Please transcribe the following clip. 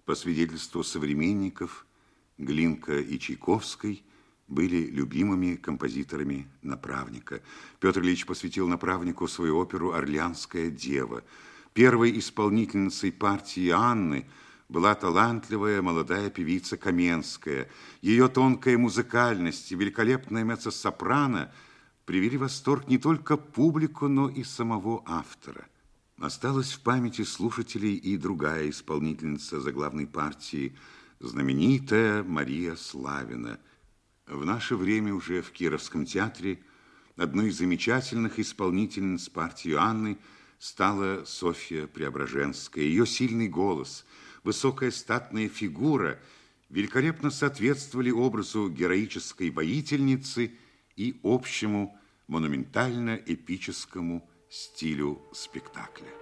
По свидетельству современников, Глинка и Чайковский были любимыми композиторами Направника. Петр Ильич посвятил Направнику свою оперу «Орлеанская дева». Первой исполнительницей партии Анны была талантливая молодая певица Каменская. Ее тонкая музыкальность и великолепная меццо-сопрано привели в восторг не только публику, но и самого автора. Осталась в памяти слушателей и другая исполнительница заглавной партии, знаменитая Мария Славина. В наше время уже в Кировском театре одной из замечательных исполнительниц партии Анны стала Софья Преображенская. Ее сильный голос, высокая статная фигура великолепно соответствовали образу героической воительницы и общему монументально-эпическому стилю спектакля.